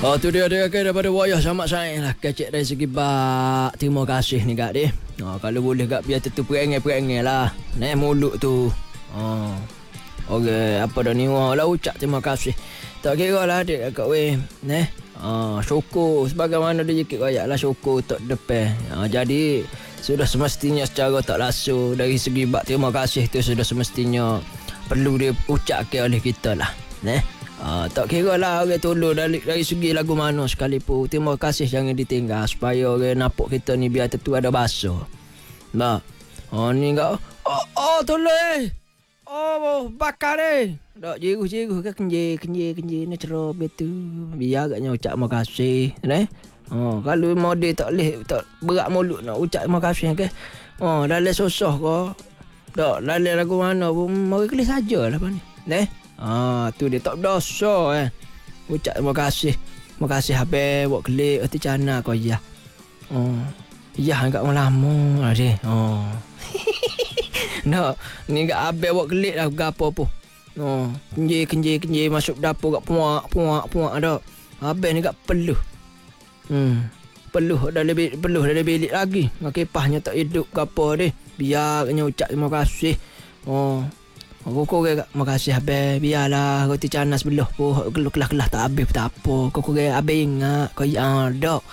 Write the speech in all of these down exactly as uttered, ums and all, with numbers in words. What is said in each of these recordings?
Oh, tu dia dia ke daripada wayah sama saya lah. Kecek dari segi bak. Terima kasih ni gak dia. Oh, kalau boleh gak biar tentu perengai-perengai lah. Nih mulut tu. Oh. Okey, apa dah ni wah lah ucap terima kasih. Tak kira lah adik kat weh. Nih. Ah, syukur sebagaimana dia jekit royak lah syukur tok depan. Ah, jadi sudah semestinya secara tak langsung dari segi bak terima kasih tu sudah semestinya perlu dia ucapkan oleh kita lah. Nih. Ah, tak kira lah orang tolong dari, dari segi lagu mana sekalipun. Terima kasih jangan ditinggal supaya orang nampak kita ni biar tentu ada basuh. Nah. Oh ni enggak. Oh, oh tolong eh. Oh bakar eh. Tak jiru-jiru ke kenje kenje kenje ni cerah betul. Biar agaknya ucap terima kasih. Nah. Oh kalau model tak leh tak berat mulut nak ucap terima kasih ke. Oh dalam susah ke. Tak dalam lagu mana pun mari kelih sajalah apa ni. Nah. Ah, tu dia tak berdosa eh. Ucap terima kasih. Terima kasih habis buat kelik hati cana kau ya. Oh. Ya enggak lama lah dia. Oh. No, ni enggak habis buat kelik dah gapo apa. Oh, kenje kenje kenje masuk dapur gak puak puak puak dak. Habis ni enggak peluh. Hmm. Peluh dah lebih peluh dah lebih bilik lagi. Ngak kipasnya tak hidup gapo dia. Biar kena ucap terima kasih. Oh. Aku kau ke makasih habis biarlah kau ticana sebelah pun kelah-kelah tak habis tak apa kau kau habis ingat kau ya dak.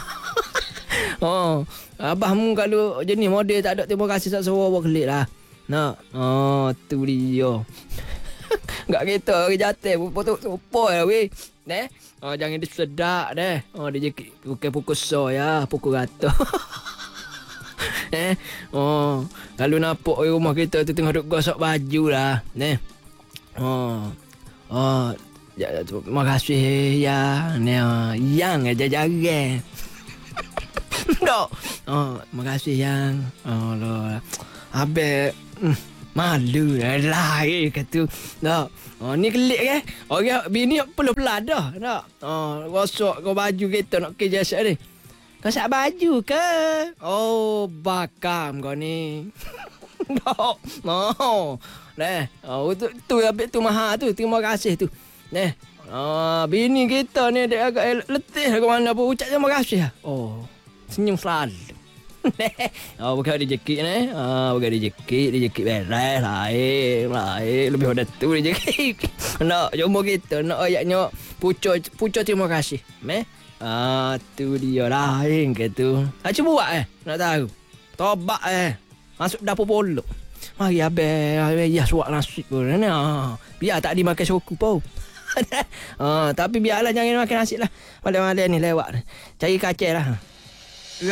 Oh abahmu kalau jenis model tak ada terima kasih tak suruh buat kelik lah nak. Oh tu dia. Enggak kita orang jatuh potong sopo lah weh neh. Oh jangan disedak deh. Oh dia bukan pukul so ya pukul rata. Eh, oh, kalau nampak rumah kita tu tengah duk gosok baju lah, neh. Oh, oh, ya, terima kasih ya, neh, yang aja jaga. No, oh, terima kasih yang, oh lo, abe, mm, malu lah, eh kata, no, oh ni kelik ke, oh ya, bini perlu peladah, no, oh, gosok kau baju kita nak kerja siap ni. Kau sak baju ke? Oh, bakam kau ni. No, no. Neh, oh, tu tu habis tu mahal tu. Terima kasih tu. Neh. Ah, bini kita ni dia agak letih ke mana pun ucap terima kasih. Oh, senyum selalu. Oh, bukan rezeki ni. Ah, bukan rezeki, rezeki beres lain, lain lebih pada tu rezeki. Nak jumpa kita, nak ayatnya pucuk pucuk terima kasih. Meh. Ah, tu dia lain ke tu. Ha, cuba buat eh. Nak tahu. Tobat eh. Masuk dapur polok. Mari habis. Habis ya suak nasi pun. Ah, biar tak dimakan syukur pun. Ah, tapi biarlah jangan makan nasi lah. Malam-malam ni lewat. Cari kacang lah.